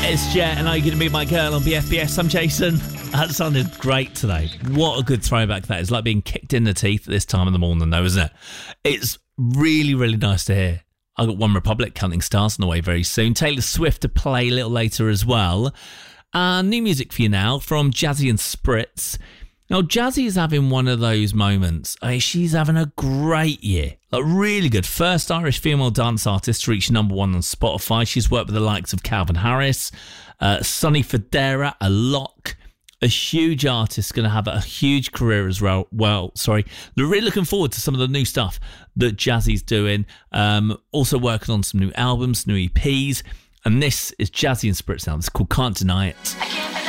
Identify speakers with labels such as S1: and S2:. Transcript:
S1: It's Jet, and are you going to be my girl on BFBS? I'm Jason. That sounded great today. What a good throwback that is. Like being kicked in the teeth at this time of the morning, though, isn't it? It's really, really nice to hear. I've got One Republic, Counting Stars, on the way very soon. Taylor Swift to play a little later as well. New music for you now from Jazzy and Spritz. Now, Jazzy is having one of those moments. I mean, she's having a great year. Like, really good. First Irish female dance artist to reach #1 on Spotify. She's worked with the likes of Calvin Harris, Sonny Fodera, a lock. A huge artist, going to have a huge career as well. They're really looking forward to some of the new stuff that Jazzy's doing. Also working on some new albums, new EPs. And this is Jazzy and Spritz now. It's called Can't Deny It.